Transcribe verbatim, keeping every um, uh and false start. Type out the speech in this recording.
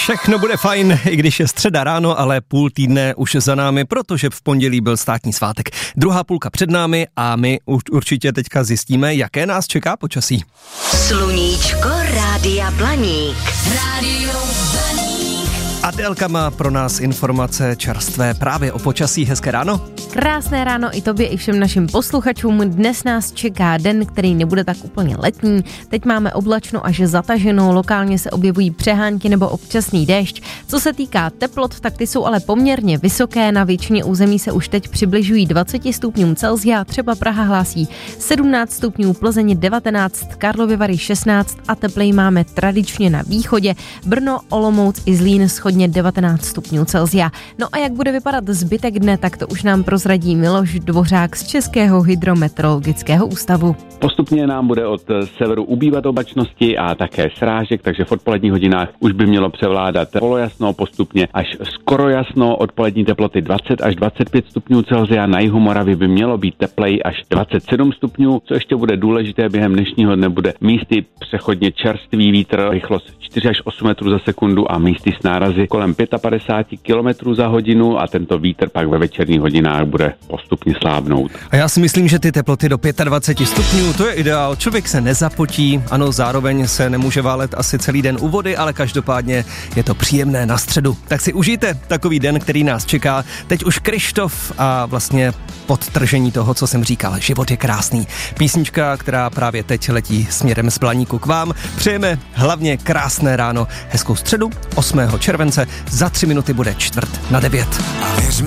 Všechno bude fajn, i když je středa ráno, ale půl týdne už za námi, protože v pondělí byl státní svátek. Druhá půlka před námi a my už určitě teďka zjistíme, jaké nás čeká počasí. Sluníčko Rádia Blaník. Rádio Blaník. Adélka má pro nás informace čerstvé právě o počasí. Hezké ráno. Krásné ráno i tobě, i všem našim posluchačům. Dnes nás čeká den, který nebude tak úplně letní. Teď máme oblačno až zataženo, lokálně se objevují přehánky nebo občasný déšť. Co se týká teplot, tak ty jsou ale poměrně vysoké. Na většině území se už teď přibližují dvacet stupňům Celsia. Třeba Praha hlásí sedmnáct stupňů, Plzeň devatenáct, Karlovy Vary šestnáct a teplej máme tradičně na východě. Brno, Olomouc i Zlín shodně devatenáct stupňů Celsia. No a jak bude vypadat zbytek dne, tak to už nám prozradí Miloš Dvořák z Českého hydrometeorologického ústavu. Postupně nám bude od severu ubývat oblačnosti a také srážek, takže v odpoledních hodinách už by mělo převládat polojasno, postupně až skoro jasno, odpolední teploty dvacet až dvacet pět stupňů Celsia, na jihu Moravy by mělo být teplej až dvacet sedm stupňů, co ještě bude důležité během dnešního dne bude místy přechodně čerstvý vítr, rychlost čtyři až osm metrů za sekundu a místy s nárazy kolem padesát pět kilometrů za hodinu a tento vítr pak ve večerních hodinách bude postupně slábnout. A já si myslím, že ty teploty do dvacet pět stupňů, to je ideál. Člověk se nezapotí, ano, zároveň se nemůže válet asi celý den u vody, ale každopádně je to příjemné na středu. Tak si užijte takový den, který nás čeká. Teď už Kryštof a vlastně podtržení toho, co jsem říkal. Život je krásný. Písnička, která právě teď letí směrem z Blaníku k vám. Přejeme hlavně krásné ráno, hezkou středu, osmého července. Za tři minuty bude čtvrt na devět.